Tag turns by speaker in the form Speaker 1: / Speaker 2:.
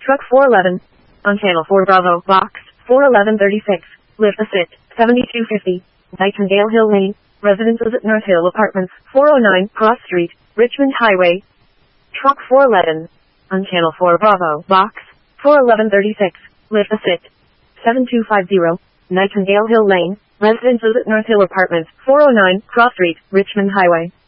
Speaker 1: Truck 411. On Channel 4 Bravo, Box 41136. Lift a sit, 7250. Nightingale Hill Lane. Residences at North Hill Apartments, 409 Cross Street, Richmond Highway. Truck 411. On Channel 4 Bravo, Box 41136. Lift a sit, 7250. Nightingale Hill Lane. Residences at North Hill Apartments, 409 Cross Street, Richmond Highway.